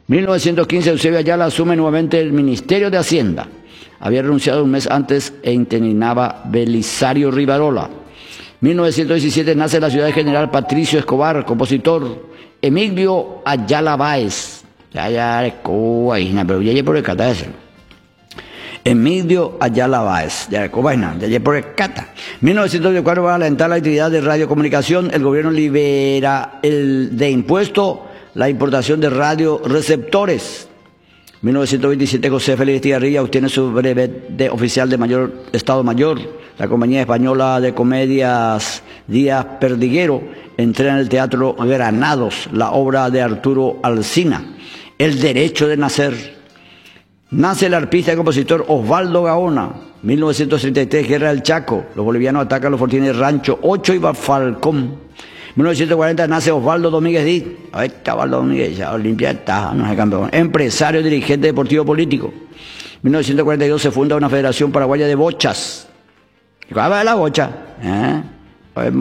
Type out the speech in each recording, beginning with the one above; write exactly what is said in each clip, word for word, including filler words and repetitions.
mil novecientos quince, Eusebio Ayala asume nuevamente el Ministerio de Hacienda. Había renunciado un mes antes e interinaba Belisario Rivarola. mil novecientos diecisiete nace en la ciudad de General Patricio Escobar, compositor. Emilio Ayala Báez. Ya, ya, es Cuba, pero ya llegué por el cata ese. Emilio Ayala Báez. Ya, Cuba, ya llegué por el cata. mil novecientos veinticuatro, va a alentar la actividad de radiocomunicación. El gobierno libera el de impuesto la importación de radioreceptores. mil novecientos veintisiete, José Félix Tigarrilla obtiene su brevet de oficial de mayor Estado Mayor. La compañía española de comedias Díaz Perdiguero entrena en el Teatro Granados la obra de Arturo Alsina, El derecho de nacer. Nace el arpista y compositor Osvaldo Gaona. mil novecientos treinta y tres, Guerra del Chaco. Los bolivianos atacan los fortines Rancho ocho y Falcón. mil novecientos cuarenta nace Osvaldo Domínguez Díaz. Ahí está Osvaldo Domínguez, ya Olimpia está, no es campeón. Empresario, dirigente deportivo político. mil novecientos cuarenta y dos se funda una Federación Paraguaya de Bochas. ¿Cuál va la bocha? ¿Eh? mil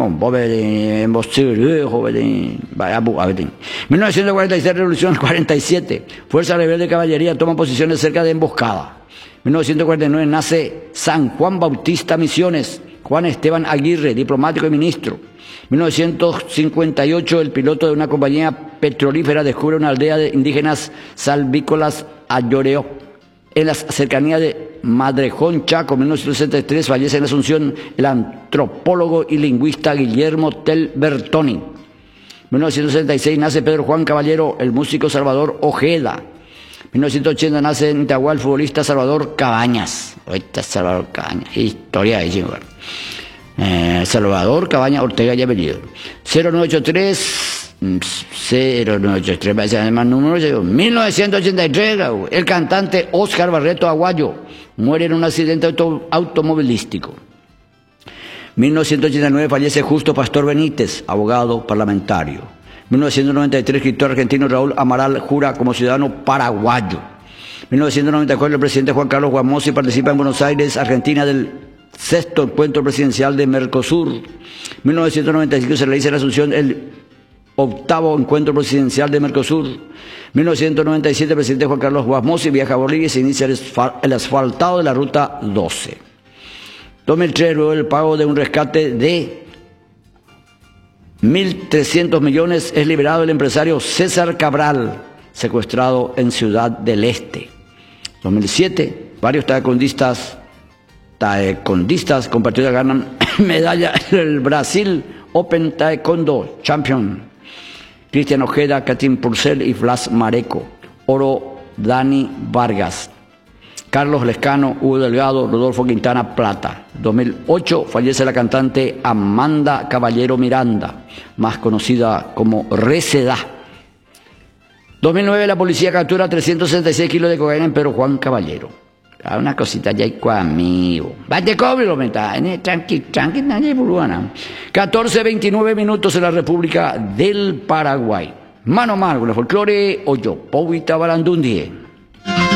novecientos cuarenta y seis, Revolución cuarenta y siete. Fuerza Rebelde de Caballería toma posiciones cerca de Emboscada. mil novecientos cuarenta y nueve nace San Juan Bautista Misiones. Juan Esteban Aguirre, diplomático y ministro. mil novecientos cincuenta y ocho, el piloto de una compañía petrolífera descubre una aldea de indígenas salvícolas Ayoreo, en las cercanías de Madrejón, Chaco. mil novecientos sesenta y tres, fallece en Asunción el antropólogo y lingüista Guillermo Tel Bertoni. mil novecientos sesenta y seis nace Pedro Juan Caballero, el músico Salvador Ojeda. mil novecientos ochenta nace en Itaguá el futbolista Salvador Cabañas. Ahorita Salvador Cabañas, historia de chingo. Eh, Salvador Cabañas Ortega y apellido. cero nueve ocho tres, cero nueve ocho tres, parece además número. mil novecientos ochenta y tres, el cantante Óscar Barreto Aguayo muere en un accidente auto, automovilístico. mil novecientos ochenta y nueve fallece Justo Pastor Benítez, abogado parlamentario. mil novecientos noventa y tres, escritor argentino Raúl Amaral jura como ciudadano paraguayo. mil novecientos noventa y cuatro, el presidente Juan Carlos Guamosi participa en Buenos Aires, Argentina, del sexto encuentro presidencial de Mercosur. mil novecientos noventa y cinco se realiza en Asunción el octavo encuentro presidencial de Mercosur. mil novecientos noventa y siete, el presidente Juan Carlos Guamosi viaja a Bolivia y se inicia el, el asfaltado de la ruta doce. dos mil tres, luego el pago de un rescate de mil trescientos millones, es liberado el empresario César Cabral, secuestrado en Ciudad del Este. dos mil siete, varios taekwondistas, taekwondistas compartidos ganan medalla en el Brasil Open Taekwondo Champion. Cristian Ojeda, Katin Purcell y Blas Mareco. Oro, Dani Vargas. Carlos Lescano, Hugo Delgado, Rodolfo Quintana, plata. dos mil ocho fallece la cantante Amanda Caballero Miranda, más conocida como Receda. dos mil nueve la policía captura trescientos sesenta y seis kilos de cocaína en Pedro Juan Caballero. Ah, una cosita ya hay conmigo. Vaya cóbrelo, meta. Tranqui, tranqui, nadie buruana. catorce veintinueve minutos en la República del Paraguay. Mano a mano con el folclore, Oyo, Povita Barandundie.